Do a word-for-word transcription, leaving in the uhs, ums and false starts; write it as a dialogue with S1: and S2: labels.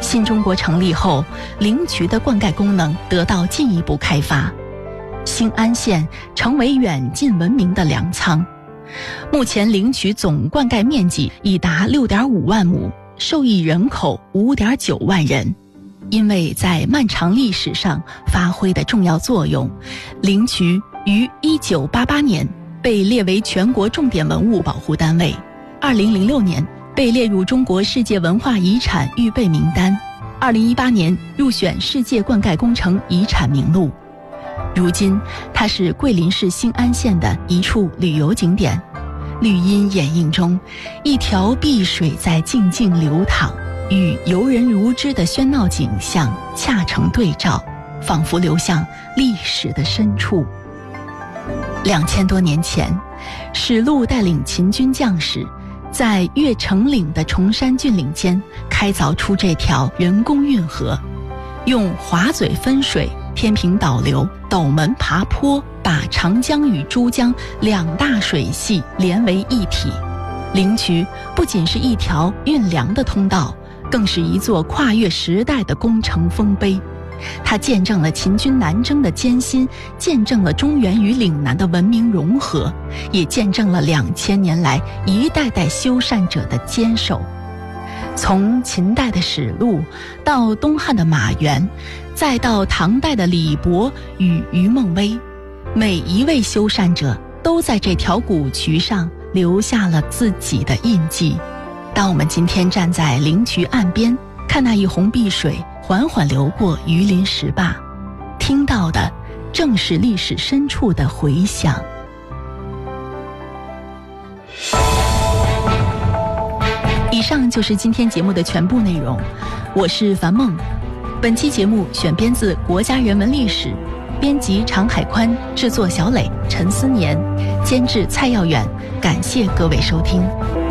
S1: 新中国成立后，灵渠的灌溉功能得到进一步开发，兴安县成为远近闻名的粮仓。目前灵渠总灌溉面积已达 六点五万亩，受益人口 五点九万人。因为在漫长历史上发挥的重要作用，灵渠于一九八八年被列为全国重点文物保护单位，二零零六年被列入中国世界文化遗产预备名单，二零一八年入选世界灌溉工程遗产名录。如今，它是桂林市兴安县的一处旅游景点。绿荫掩映中，一条碧水在静静流淌，与游人如织的喧闹景象恰成对照，仿佛流向历史的深处。两千多年前，史禄带领秦军将士在越城岭的崇山峻岭间开凿出这条人工运河，用滑嘴分水、天平导流、斗门爬坡，把长江与珠江两大水系连为一体。灵渠不仅是一条运粮的通道，更是一座跨越时代的工程丰碑。它见证了秦军南征的艰辛，见证了中原与岭南的文明融合，也见证了两千年来一代代修缮者的坚守。从秦代的史禄，到东汉的马援，再到唐代的李博与于梦薇，每一位修缮者都在这条古渠上留下了自己的印记。当我们今天站在灵渠岸边，看那一泓碧水缓缓流过榆林石坝，听到的正是历史深处的回响。以上就是今天节目的全部内容，我是樊梦。本期节目选编自《国家人文历史》，编辑常海宽，制作小磊、陈思年，监制蔡耀远。感谢各位收听。